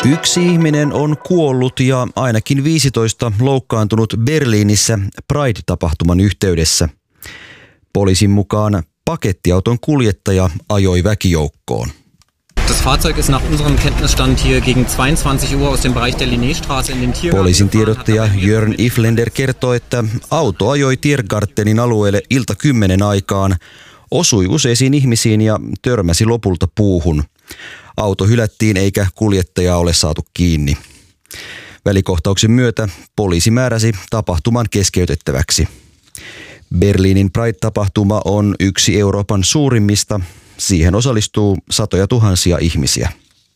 Yksi ihminen on kuollut ja ainakin 15 loukkaantunut Berliinissä Pride-tapahtuman yhteydessä. Poliisin mukaan pakettiauton kuljettaja ajoi väkijoukkoon. Das Fahrzeug ist nach unserem Kenntnisstand hier gegen 22 Uhr aus dem Bereich der Linnéstraße in den Tiergarten. Poliisin tiedottaja Jörn Iflender kertoo, että auto ajoi Tiergartenin alueelle ilta 10 aikaan, osui useisiin ihmisiin ja törmäsi lopulta puuhun. Auto hylättiin eikä kuljettajaa ole saatu kiinni. Välikohtauksen myötä poliisi määräsi tapahtuman keskeytettäväksi. Berliinin Pride-tapahtuma on yksi Euroopan suurimmista. Siihen osallistuu satoja tuhansia ihmisiä.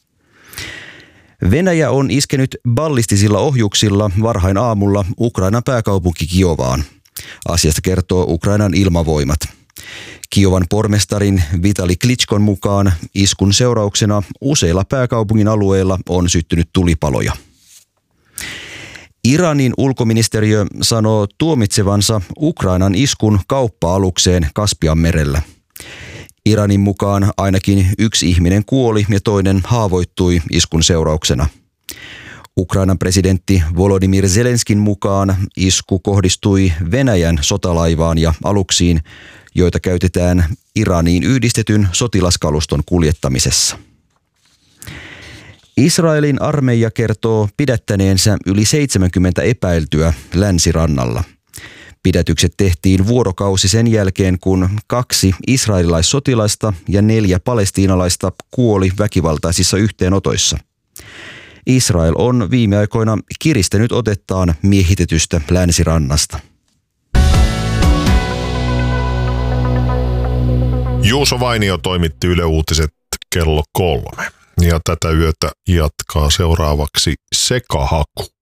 Venäjä on iskenyt ballistisilla ohjuksilla varhain aamulla Ukrainan pääkaupunki Kiovaan. Asiasta kertoo Ukrainan ilmavoimat. Kiovan pormestarin Vitali Klitschkon mukaan iskun seurauksena useilla pääkaupungin alueilla on syttynyt tulipaloja. Iranin ulkoministeriö sanoo tuomitsevansa Ukrainan iskun kauppa-alukseen Kaspianmerellä. Iranin mukaan ainakin yksi ihminen kuoli ja toinen haavoittui iskun seurauksena. Ukrainan presidentti Volodymyr Zelenskin mukaan isku kohdistui Venäjän sotalaivaan ja aluksiin, joita käytetään Iraniin yhdistetyn sotilaskaluston kuljettamisessa. Israelin armeija kertoo pidättäneensä yli 70 epäiltyä länsirannalla. Pidätykset tehtiin vuorokausi sen jälkeen, kun 2 israelilaissotilasta ja 4 palestiinalaista kuoli väkivaltaisissa yhteenotoissa. Israel on viime aikoina kiristänyt otettaan miehitetystä länsirannasta. Juuso Vainio toimitti Yle Uutiset kello 3. Ja tätä yötä jatkaa seuraavaksi Sekahaku.